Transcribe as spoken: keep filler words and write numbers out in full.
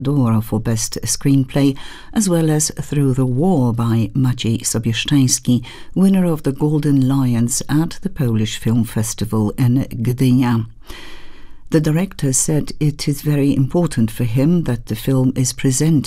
d'Or for Best Screenplay, as well as Through the War by Maciej Sobieszczynski, winner of the Golden Lions at the Polish Film Festival in Gdynia. The director said it is very important for him that the film is presented